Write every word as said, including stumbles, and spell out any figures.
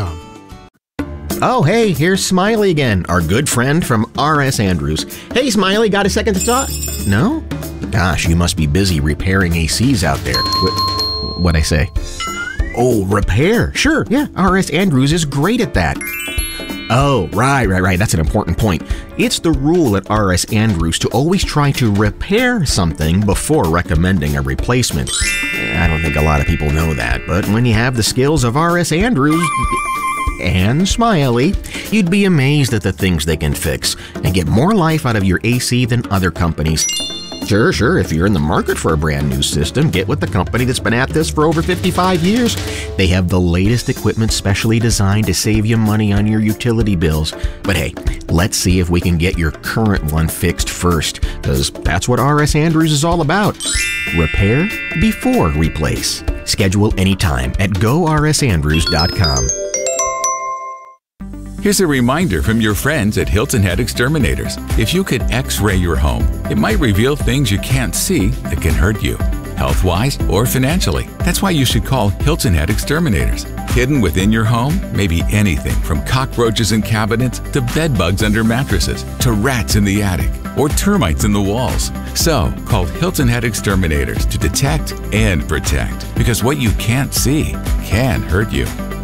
com. Oh, hey, here's Smiley again, our good friend from R S Andrews. Hey, Smiley, got a second to talk? No? Gosh, you must be busy repairing A Cs out there. What, what'd I say? Oh, repair. Sure, yeah, R S Andrews is great at that. Oh, right, right, right. That's an important point. It's the rule at R S Andrews to always try to repair something before recommending a replacement. I don't think a lot of people know that, but when you have the skills of R S Andrews and Smiley, you'd be amazed at the things they can fix and get more life out of your A C than other companies. Sure, sure, if you're in the market for a brand new system, get with the company that's been at this for over fifty-five years. They have the latest equipment specially designed to save you money on your utility bills. But hey, let's see if we can get your current one fixed first, because that's what R S Andrews is all about. Repair before replace. Schedule anytime at go r s andrews dot com. Here's a reminder from your friends at Hilton Head Exterminators. If you could X-ray your home, it might reveal things you can't see that can hurt you, health-wise or financially. That's why you should call Hilton Head Exterminators. Hidden within your home may be anything from cockroaches in cabinets to bed bugs under mattresses to rats in the attic or termites in the walls. So, call Hilton Head Exterminators to detect and protect, because what you can't see can hurt you.